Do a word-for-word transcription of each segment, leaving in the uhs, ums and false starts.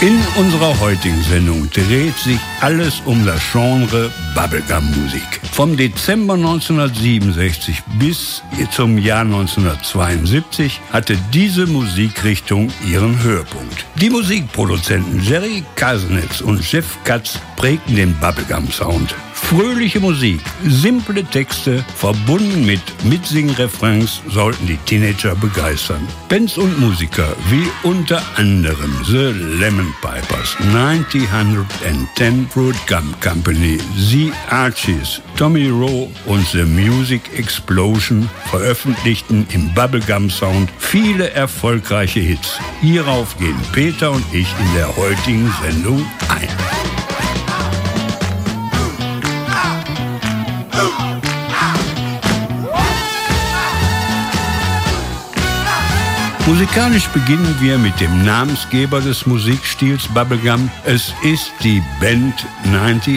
In unserer heutigen Sendung dreht sich alles um das Genre Bubblegum-Musik. Vom Dezember neunzehnhundertsiebenundsechzig bis zum Jahr neunzehnhundertzweiundsiebzig hatte diese Musikrichtung ihren Höhepunkt. Die Musikproduzenten Jerry Kasenetz und Jeff Katz prägten den Bubblegum-Sound. Fröhliche Musik, simple Texte, verbunden mit Mitsing-Refrains sollten die Teenager begeistern. Bands und Musiker wie unter anderem The Lemon Pipers, neunzig zehn, Fruit Gum Company, The Archies, Tommy Roe und The Music Explosion veröffentlichten im Bubblegum-Sound viele erfolgreiche Hits. Hierauf gehen Peter und ich in der heutigen Sendung ein. Musikalisch beginnen wir mit dem Namensgeber des Musikstils Bubblegum. Es ist die Band neunzig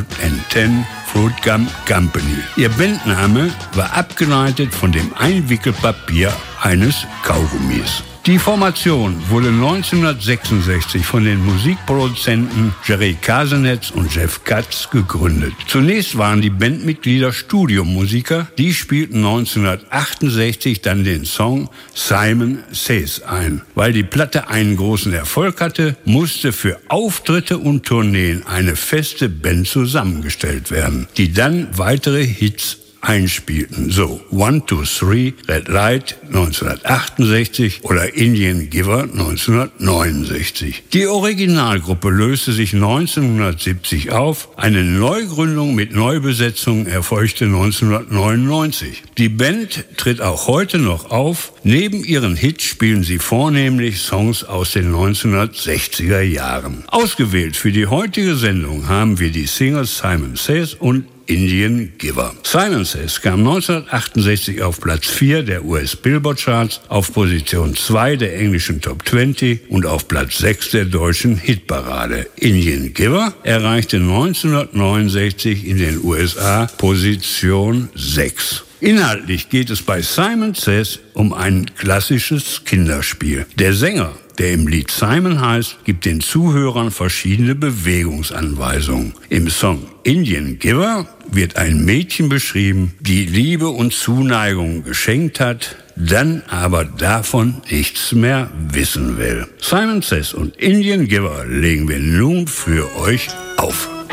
zehn Fruit Gum Company. Ihr Bandname war abgeleitet von dem Einwickelpapier eines Kaugummis. Die Formation wurde neunzehnhundertsechsundsechzig von den Musikproduzenten Jerry Kasenetz und Jeff Katz gegründet. Zunächst waren die Bandmitglieder Studiomusiker, die spielten neunzehnhundertachtundsechzig dann den Song Simon Says ein. Weil die Platte einen großen Erfolg hatte, musste für Auftritte und Tourneen eine feste Band zusammengestellt werden, die dann weitere Hits einspielten. So, One, Two, Three, Red Light neunzehnhundertachtundsechzig oder Indian Giver neunzehnhundertneunundsechzig. Die Originalgruppe löste sich neunzehnhundertsiebzig auf. Eine Neugründung mit Neubesetzung erfolgte neunzehnhundertneunundneunzig. Die Band tritt auch heute noch auf. Neben ihren Hits spielen sie vornehmlich Songs aus den neunzehnhundertsechziger Jahren. Ausgewählt für die heutige Sendung haben wir die Singles Simon Says und Indian Giver. Simon Says kam neunzehnhundertachtundsechzig auf Platz vier der U S Billboard Charts, auf Position zwei der englischen Top zwanzig und auf Platz sechs der deutschen Hitparade. Indian Giver erreichte neunzehnhundertneunundsechzig in den U S A Position sechs. Inhaltlich geht es bei Simon Says um ein klassisches Kinderspiel. Der Sänger, der im Lied Simon heißt, gibt den Zuhörern verschiedene Bewegungsanweisungen. Im Song Indian Giver wird ein Mädchen beschrieben, die Liebe und Zuneigung geschenkt hat, dann aber davon nichts mehr wissen will. Simon Says und Indian Giver legen wir nun für euch auf.